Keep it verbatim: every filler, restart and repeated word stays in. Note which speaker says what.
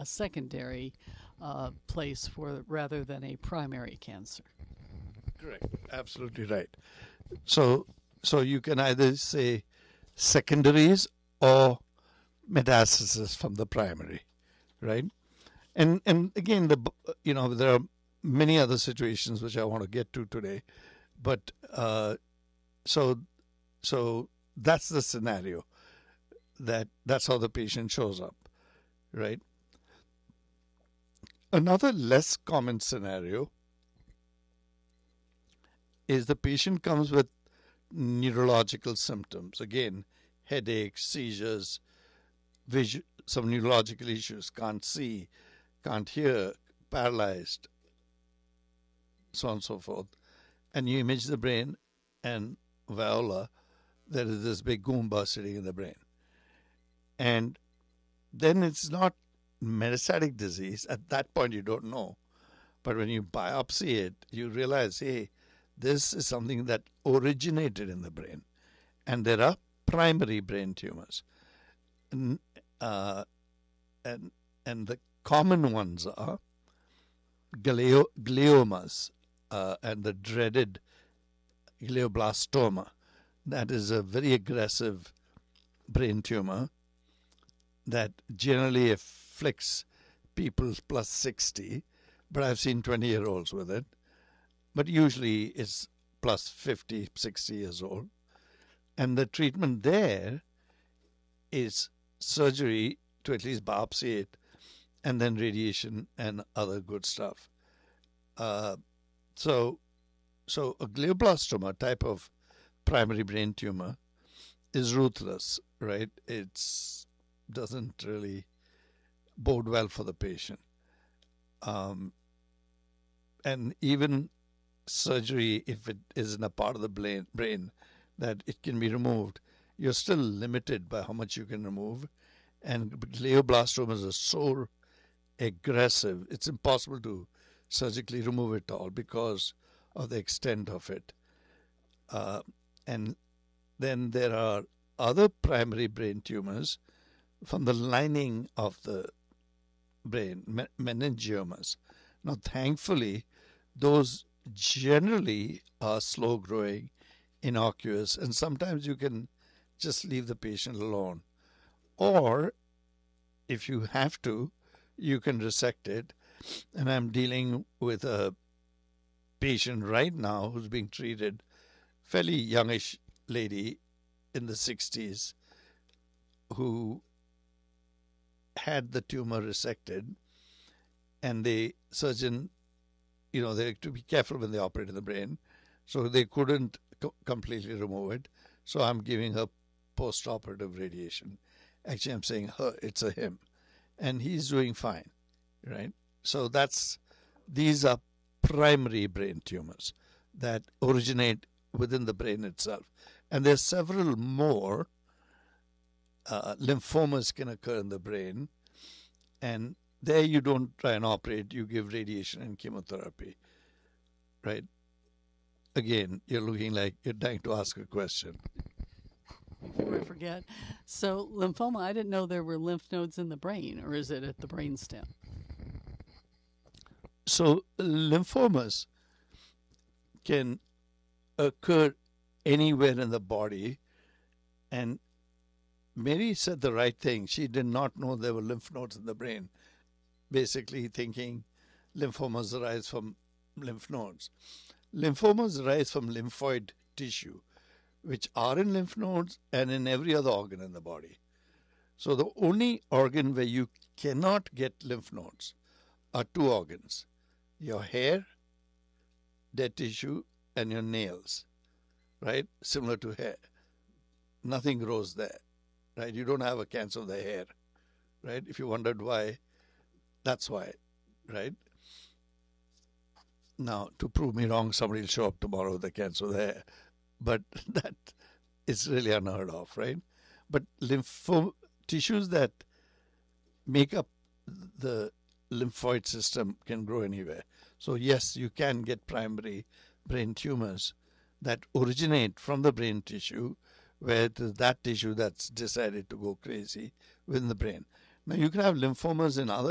Speaker 1: a secondary uh, place for rather than a primary cancer.
Speaker 2: Correct. Absolutely right. So, so you can either say secondaries or metastasis from the primary, right? And and again, the you know there are many other situations which I want to get to today, but uh, so so that's the scenario. That that's how the patient shows up, right? Another less common scenario is the patient comes with neurological symptoms. Again, headaches, seizures, vision, some neurological issues, can't see, can't hear, paralyzed, so on and so forth. And you image the brain, and viola, there is this big goomba sitting in the brain. And then it's not metastatic disease. At that point, you don't know. But when you biopsy it, you realize, hey, this is something that originated in the brain. And there are primary brain tumors. And, uh, and, and the common ones are glio, gliomas uh, and the dreaded glioblastoma. That is a very aggressive brain tumor that generally afflicts people plus sixty, but I've seen twenty-year-olds with it. But usually it's plus fifty, sixty years old. And the treatment there is surgery to at least biopsy it, and then radiation and other good stuff. Uh, so, so a glioblastoma type of primary brain tumor is ruthless, right? It's doesn't really bode well for the patient. Um, and even surgery, if it is in a part of the brain, brain that it can be removed, you're still limited by how much you can remove. And glioblastomas are so aggressive, it's impossible to surgically remove it all because of the extent of it. Uh, and then there are other primary brain tumors from the lining of the brain, meningiomas. Now, thankfully, those generally are slow growing, innocuous, and sometimes you can just leave the patient alone. Or, if you have to, you can resect it. And I'm dealing with a patient right now who's being treated, fairly youngish lady in the sixties, who had the tumor resected, and the surgeon, you know, they have to be careful when they operate in the brain, so they couldn't co- completely remove it. So I'm giving her post-operative radiation. Actually, I'm saying her, it's a him, and he's doing fine, right? So that's these are primary brain tumors that originate within the brain itself, and there's several more. Uh, lymphomas can occur in the brain, and there you don't try and operate, you give radiation and chemotherapy, right? Again, you're looking like you're dying to ask a question.
Speaker 1: Before I forget, so lymphoma, I didn't know there were lymph nodes in the brain, or is it at the brainstem?
Speaker 2: So lymphomas can occur anywhere in the body, and Mary said the right thing. She did not know there were lymph nodes in the brain, basically thinking lymphomas arise from lymph nodes. Lymphomas arise from lymphoid tissue, which are in lymph nodes and in every other organ in the body. So the only organ where you cannot get lymph nodes are two organs: your hair, dead tissue, and your nails, right? Similar to hair. Nothing grows there. Right? You don't have a cancer of the hair, right? If you wondered why, that's why, right? Now, to prove me wrong, somebody will show up tomorrow with a cancer of the hair, but that is really unheard of, right? But lympho tissues that make up the lymphoid system can grow anywhere. So yes, you can get primary brain tumors that originate from the brain tissue, where it is that tissue that's decided to go crazy within the brain. Now, you can have lymphomas in other